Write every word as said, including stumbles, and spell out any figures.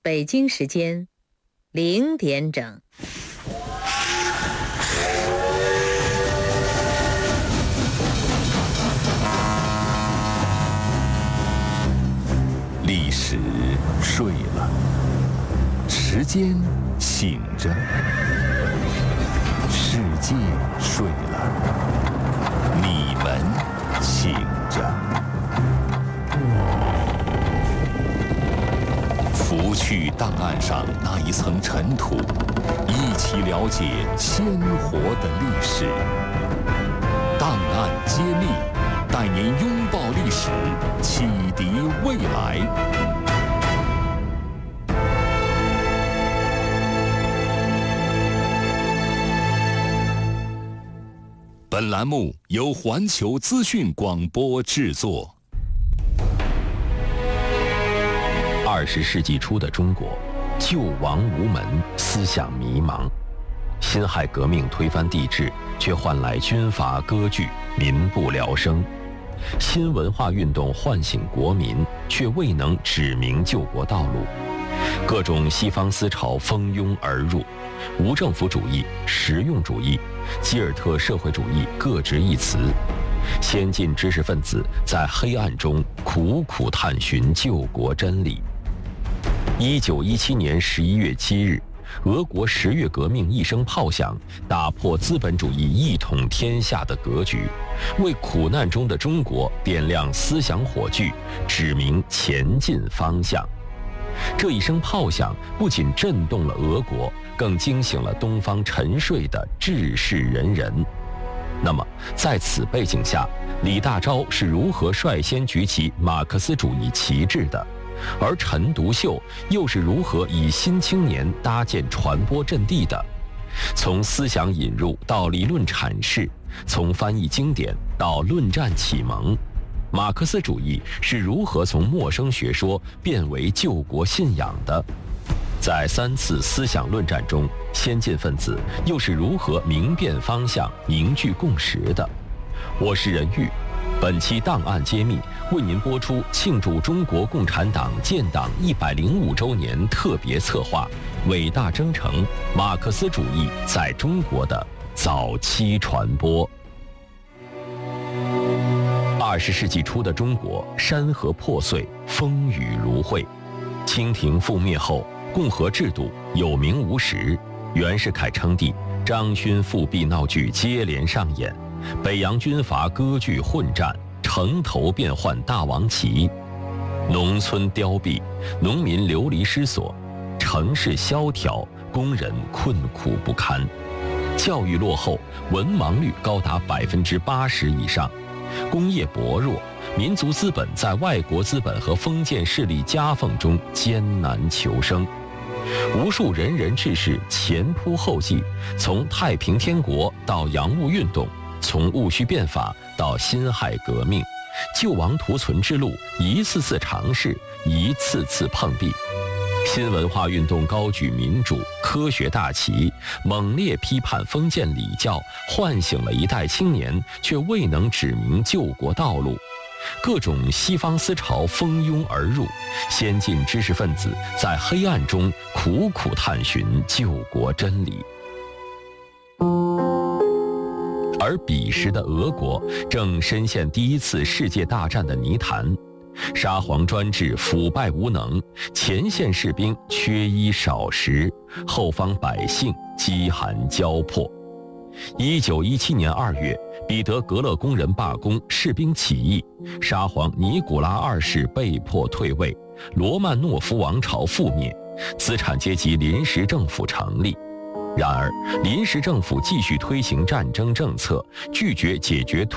北京时间零点整。 历史睡了，时间醒着，世界睡了，你们醒着。拂去档案上那一层尘土，一起了解鲜活的历史。档案揭秘，带您拥抱历史，启迪未来。本栏目由环球资讯广播制作。 二十世纪初的中国，救亡无门，思想迷茫。辛亥革命推翻帝制，却换来军阀割据，民不聊生。新文化运动唤醒国民，却未能指明救国道路。各种西方思潮蜂拥而入，无政府主义、实用主义、基尔特社会主义各执一词。先进知识分子在黑暗中苦苦探寻救国真理。一九一七年十一月七日，俄国十月革命一声炮响，打破资本主义一统天下的格局，为苦难中的中国点亮思想火炬，指明前进方向。这一声炮响不仅震动了俄国，更惊醒了东方沉睡的治世仁人。那么，在此背景下，李大钊是如何率先举起马克思主义旗帜的？而陈独秀又是如何以新青年搭建传播阵地的？从思想引入到理论阐释，从翻译经典到论战启蒙，马克思主义是如何从陌生学说变为救国信仰的？在三次思想论战中，先进分子又是如何明辨方向、凝聚共识的？我是任玉，本期档案揭秘为您播出庆祝中国共产党建党一百零五周年特别策划《伟大征程：马克思主义在中国的早期传播》。二十世纪初的中国，山河破碎，风雨如晦。清廷覆灭后，共和制度有名无实，袁世凯称帝，张勋复辟闹剧接连上演，北洋军阀割据混战，城头变换大王旗，农村凋敝，农民流离失所，城市萧条，工人困苦不堪，教育落后，文盲率高达百分之八十以上，工业薄弱，民族资本在外国资本和封建势力夹缝中艰难求生。无数仁人志士前仆后继，从太平天国到洋务运动，从戊戌变法到辛亥革命，救亡图存之路一次次尝试，一次次碰壁。新文化运动高举民主科学大旗，猛烈批判封建礼教，唤醒了一代青年，却未能指明救国道路。各种西方思潮蜂拥而入，先进知识分子在黑暗中苦苦探寻救国真理。而彼时的俄国正深陷第一次世界大战的泥潭，沙皇专制腐败无能，前线士兵缺衣少食，后方百姓饥寒交迫。一九一七年二月，彼得格勒工人罢工，士兵起义，沙皇尼古拉二世被迫退位，罗曼诺夫王朝覆灭，资产阶级临时政府成立。然而，临时政府继续推行战争政策，拒绝解决